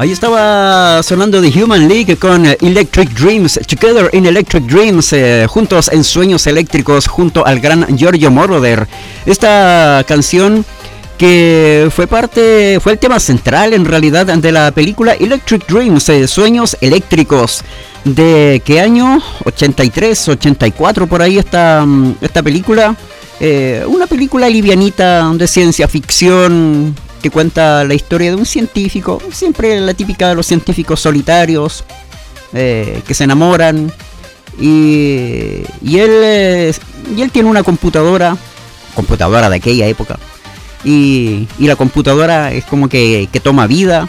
Ahí estaba sonando The Human League con Electric Dreams, Together in Electric Dreams, juntos en sueños eléctricos, junto al gran Giorgio Moroder. Esta canción que fue el tema central en realidad de la película Electric Dreams, sueños eléctricos. ¿De qué año? 83, 84, por ahí esta película. Una película livianita de ciencia ficción que cuenta la historia de un científico, siempre la típica de los científicos solitarios que se enamoran y él tiene una computadora de aquella época y la computadora es como que toma vida,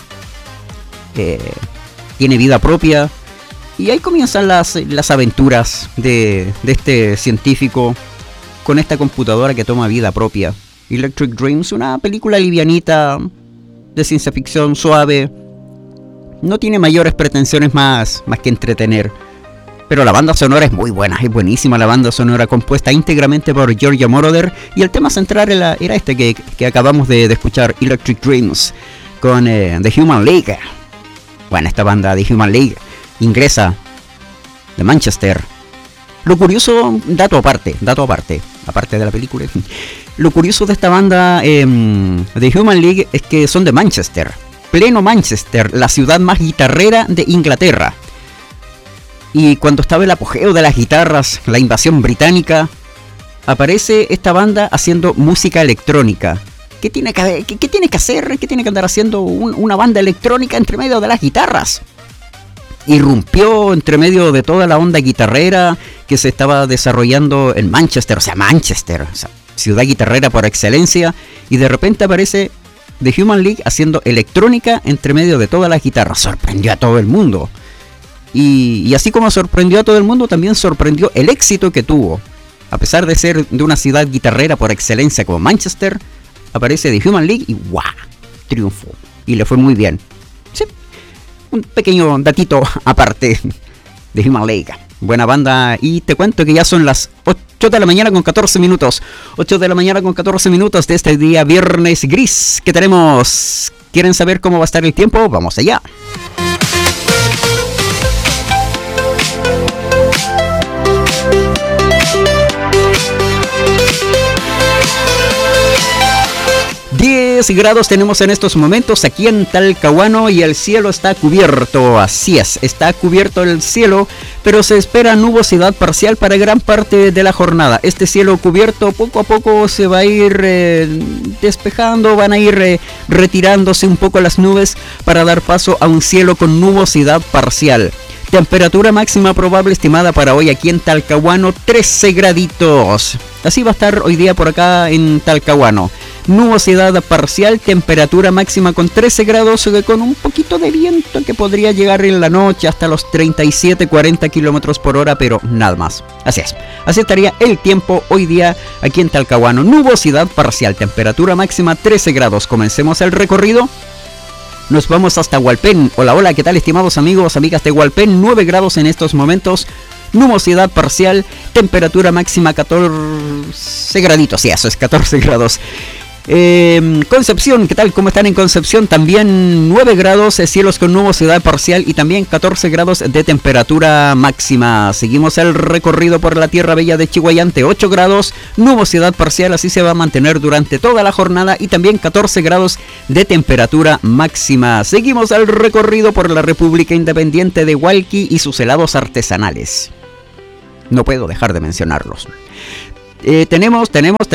tiene vida propia y ahí comienzan las aventuras de este científico con esta computadora que toma vida propia. Electric Dreams, una película livianita de ciencia ficción suave, no tiene mayores pretensiones más que entretener, pero la banda sonora es muy buena, es buenísima la banda sonora, compuesta íntegramente por Giorgio Moroder, y el tema central era este que acabamos de escuchar, Electric Dreams, con The Human League. Bueno, esta banda The Human League, inglesa, de Manchester. Lo curioso, dato aparte de la película, lo curioso de esta banda The Human League es que son de Manchester, pleno Manchester, la ciudad más guitarrera de Inglaterra. Y cuando estaba el apogeo de las guitarras, la invasión británica, aparece esta banda haciendo música electrónica. ¿Qué tiene que hacer? ¿Qué tiene que andar haciendo una banda electrónica entre medio de las guitarras? Irrumpió entre medio de toda la onda guitarrera que se estaba desarrollando en Manchester, ciudad guitarrera por excelencia, y de repente aparece The Human League haciendo electrónica entre medio de todas las guitarras. Sorprendió a todo el mundo. Y así como sorprendió a todo el mundo, también sorprendió el éxito que tuvo. A pesar de ser de una ciudad guitarrera por excelencia como Manchester, aparece The Human League y ¡guau! Triunfó. Y le fue muy bien. Sí. Un pequeño datito aparte de Human League. Buena banda. Y te cuento que ya son las 8 de la mañana con 14 minutos. 8 de la mañana con 14 minutos de este día viernes gris que tenemos. ¿Quieren saber cómo va a estar el tiempo? Vamos allá. Grados tenemos en estos momentos aquí en Talcahuano y el cielo está cubierto, así es, está cubierto el cielo, pero se espera nubosidad parcial para gran parte de la jornada. Este cielo cubierto poco a poco se va a ir despejando, van a ir retirándose un poco las nubes para dar paso a un cielo con nubosidad parcial. Temperatura máxima probable estimada para hoy aquí en Talcahuano, 13 graditos. Así va a estar hoy día por acá en Talcahuano. Nubosidad parcial, temperatura máxima con 13 grados, con un poquito de viento que podría llegar en la noche hasta los 37-40 kilómetros por hora, pero nada más. Así es, así estaría el tiempo hoy día aquí en Talcahuano. Nubosidad parcial, temperatura máxima 13 grados. Comencemos el recorrido. Nos vamos hasta Hualpén. Hola, ¿qué tal, estimados amigos, amigas de Hualpén? 9 grados en estos momentos. Nubosidad parcial, temperatura máxima 14 graditos. Sí, eso es 14 grados. Concepción, ¿qué tal? ¿Cómo están en Concepción? También 9 grados, cielos con nubosidad parcial y también 14 grados de temperatura máxima. Seguimos el recorrido por la tierra bella de Chihuayante, 8 grados, nubosidad parcial, así se va a mantener durante toda la jornada y también 14 grados de temperatura máxima. Seguimos el recorrido por la República Independiente de Hualqui y sus helados artesanales. No puedo dejar de mencionarlos. Tenemos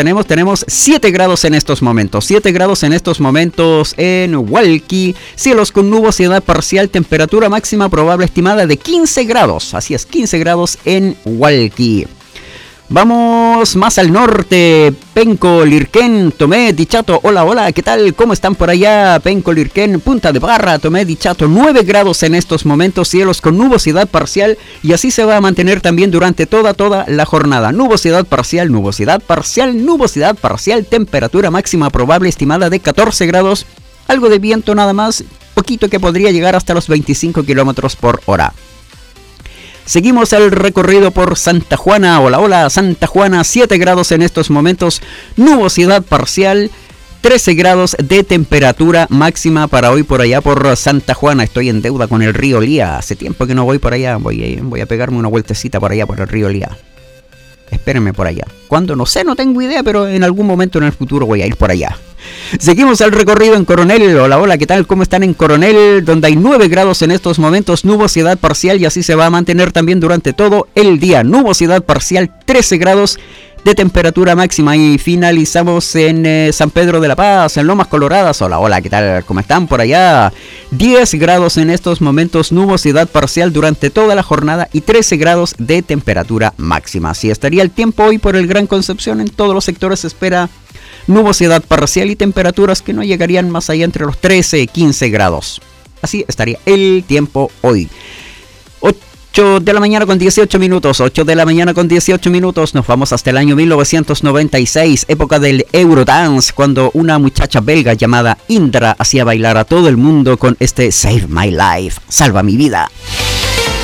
7 grados en estos momentos. 7 grados en estos momentos en Hualqui. Cielos con nubosidad parcial. Temperatura máxima probable estimada de 15 grados. Así es, 15 grados en Hualqui. Vamos más al norte. Penco, Lirquén, Tomé, Dichato. Hola, ¿qué tal? ¿Cómo están por allá? Penco, Lirquén, Punta de Parra, Tomé, Dichato. 9 grados en estos momentos. Cielos con nubosidad parcial. Y así se va a mantener también durante toda la jornada. Nubosidad parcial, nubosidad parcial, nubosidad parcial. Temperatura máxima probable estimada de 14 grados. Algo de viento nada más. Poquito que podría llegar hasta los 25 kilómetros por hora. Seguimos el recorrido por Santa Juana. Hola, Santa Juana, 7 grados en estos momentos, nubosidad parcial, 13 grados de temperatura máxima para hoy por allá por Santa Juana. Estoy en deuda con el río Lía. Hace tiempo que no voy por allá. Voy a pegarme una vueltecita por allá por el río Lía. Espérenme por allá. ¿Cuándo? No sé, no tengo idea, pero en algún momento en el futuro voy a ir por allá. Seguimos el recorrido en Coronel. Hola, hola, ¿qué tal? ¿Cómo están en Coronel? Donde hay 9 grados en estos momentos, nubosidad parcial y así se va a mantener también durante todo el día. Nubosidad parcial, 13 grados de temperatura máxima. Y finalizamos en San Pedro de la Paz, en Lomas Coloradas. Hola, hola, ¿qué tal? ¿Cómo están por allá? 10 grados en estos momentos, nubosidad parcial durante toda la jornada y 13 grados de temperatura máxima. Así estaría el tiempo hoy por el Gran Concepción. En todos los sectores se espera nubosidad parcial y temperaturas que no llegarían más allá entre los 13 y 15 grados. Así estaría el tiempo hoy. 8 de la mañana con 18 minutos. 8 de la mañana con 18 minutos. Nos vamos hasta el año 1996, época del Eurodance, cuando una muchacha belga llamada Indra hacía bailar a todo el mundo con este Save My Life, salva mi vida.